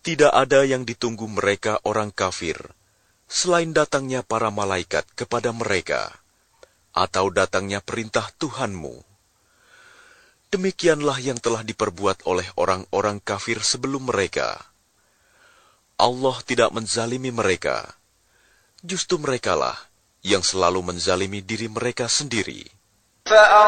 Tidak ada yang ditunggu mereka orang kafir, selain datangnya para malaikat kepada mereka, atau datangnya perintah Tuhanmu. Demikianlah yang telah diperbuat oleh orang-orang kafir sebelum mereka. Allah tidak menzalimi mereka, justru merekalah yang selalu menzalimi diri mereka sendiri.